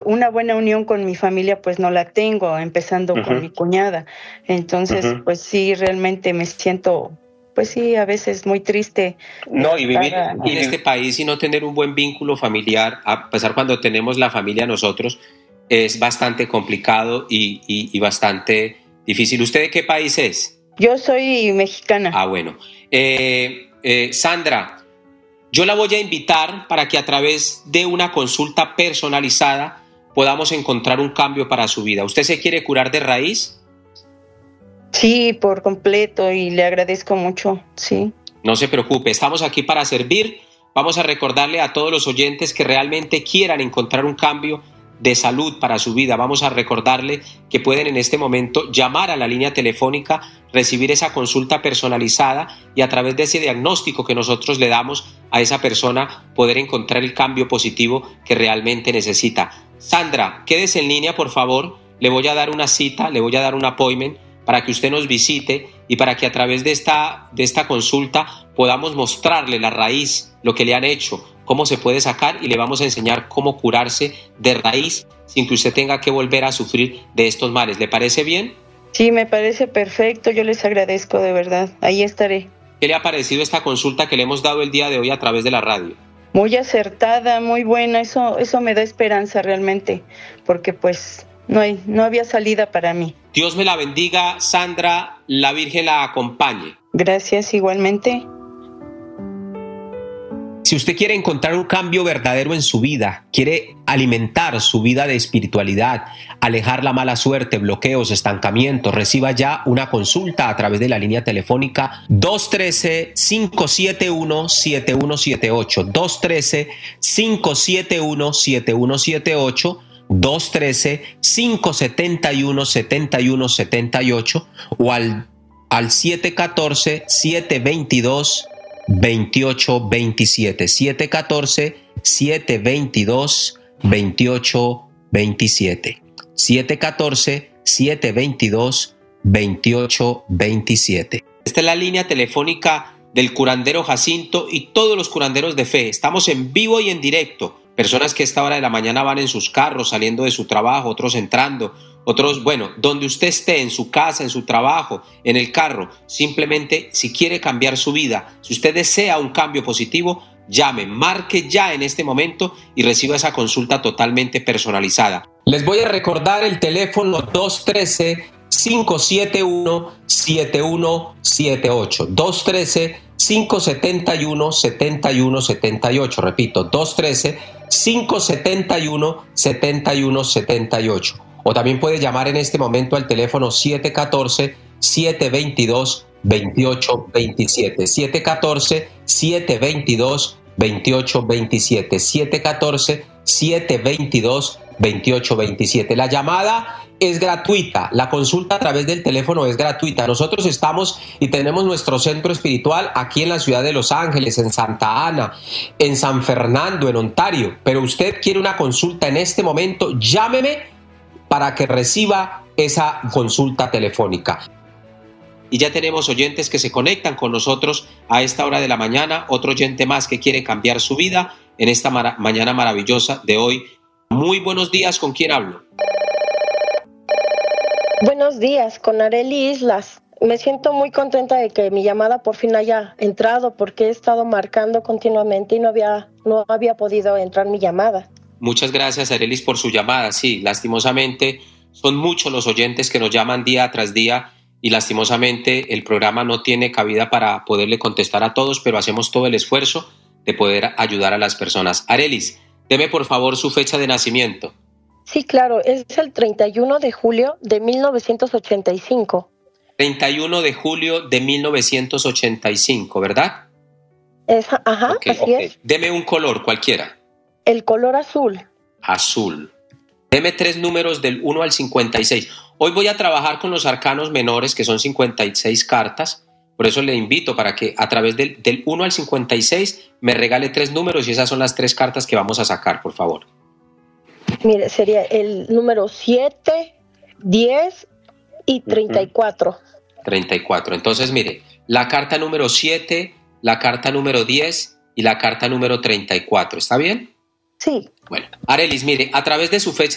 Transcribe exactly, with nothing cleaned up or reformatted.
una buena unión con mi familia pues no la tengo, empezando uh-huh. con mi cuñada. Entonces, uh-huh. pues sí, realmente me siento, pues sí, a veces muy triste. No, y vivir para... en este país y no tener un buen vínculo familiar, a pesar cuando tenemos la familia nosotros, es bastante complicado y, y, y bastante difícil. ¿Usted de qué país es? Yo soy mexicana. Ah, bueno. Eh, eh, Sandra, yo la voy a invitar para que a través de una consulta personalizada podamos encontrar un cambio para su vida. ¿Usted se quiere curar de raíz? Sí, por completo, y le agradezco mucho, sí. No se preocupe, estamos aquí para servir. Vamos a recordarle a todos los oyentes que realmente quieran encontrar un cambio de salud para su vida. Vamos a recordarle que pueden en este momento llamar a la línea telefónica, recibir esa consulta personalizada y a través de ese diagnóstico que nosotros le damos a esa persona poder encontrar el cambio positivo que realmente necesita. Sandra, quédese en línea, por favor. Le voy a dar una cita, le voy a dar un appointment para que usted nos visite y para que a través de esta, de esta consulta podamos mostrarle la raíz, lo que le han hecho, cómo se puede sacar, y le vamos a enseñar cómo curarse de raíz sin que usted tenga que volver a sufrir de estos males. ¿Le parece bien? Sí, me parece perfecto. Yo les agradezco de verdad. Ahí estaré. ¿Qué le ha parecido esta consulta que le hemos dado el día de hoy a través de la radio? Muy acertada, muy buena. Eso, eso me da esperanza realmente, porque pues no hay, no había salida para mí. Dios me la bendiga, Sandra. La Virgen la acompañe. Gracias, igualmente. Si usted quiere encontrar un cambio verdadero en su vida, quiere alimentar su vida de espiritualidad, alejar la mala suerte, bloqueos, estancamientos, reciba ya una consulta a través de la línea telefónica dos uno tres, cinco siete uno, siete uno siete ocho, dos uno tres, cinco siete uno, siete uno siete ocho, dos uno tres, cinco siete uno, siete uno siete ocho o al, al siete uno cuatro, siete dos dos, veintiocho veintisiete, siete uno cuatro, siete dos dos, veintiocho veintisiete, siete uno cuatro, siete dos dos, veintiocho veintisiete. Esta es la línea telefónica del curandero Jacinto y todos los curanderos de fe. Estamos en vivo y en directo. Personas que a esta hora de la mañana van en sus carros, saliendo de su trabajo, otros entrando, otros, bueno, donde usted esté, en su casa, en su trabajo, en el carro, simplemente si quiere cambiar su vida, si usted desea un cambio positivo, llame, marque ya en este momento y reciba esa consulta totalmente personalizada. Les voy a recordar el teléfono dos uno tres, cinco siete uno, siete uno siete ocho, dos uno tres, cinco siete uno, siete uno siete ocho, repito, dos uno tres, cinco siete uno, siete uno siete ocho. O también puede llamar en este momento al teléfono siete uno cuatro, siete dos dos, veintiocho veintisiete, siete uno cuatro, siete dos dos, veintiocho veintisiete, siete uno cuatro, siete dos dos, veintiocho veintisiete. La llamada es gratuita, la consulta a través del teléfono es gratuita. Nosotros estamos y tenemos nuestro centro espiritual aquí en la ciudad de Los Ángeles, en Santa Ana, en San Fernando, en Ontario. Pero usted quiere una consulta en este momento, llámeme para que reciba esa consulta telefónica. Y ya tenemos oyentes que se conectan con nosotros a esta hora de la mañana, otro oyente más que quiere cambiar su vida en esta mara- mañana maravillosa de hoy. Muy buenos días, ¿con quién hablo? Buenos días, con Arely Islas. Me siento muy contenta de que mi llamada por fin haya entrado, porque he estado marcando continuamente y no había, no había podido entrar mi llamada. Muchas gracias, Arelis, por su llamada. Sí, lastimosamente son muchos los oyentes que nos llaman día tras día y lastimosamente el programa no tiene cabida para poderle contestar a todos, pero hacemos todo el esfuerzo de poder ayudar a las personas. Arelis, deme por favor su fecha de nacimiento. Sí, claro, es el treinta y uno de julio de mil novecientos ochenta y cinco. treinta y uno de julio de mil novecientos ochenta y cinco, ¿verdad? Es, ajá, okay, así okay. es. Deme un color cualquiera. El color azul. Azul. Deme tres números del uno al cincuenta y seis. Hoy voy a trabajar con los arcanos menores, que son cincuenta y seis cartas. Por eso le invito para que a través del, del uno al cincuenta y seis me regale tres números y esas son las tres cartas que vamos a sacar, por favor. Mire, sería el número siete, diez y treinta y cuatro. treinta y cuatro. Entonces, mire, la carta número siete, la carta número diez y la carta número treinta y cuatro. ¿Está bien? Sí. Bueno, Arelis, mire, a través de su fecha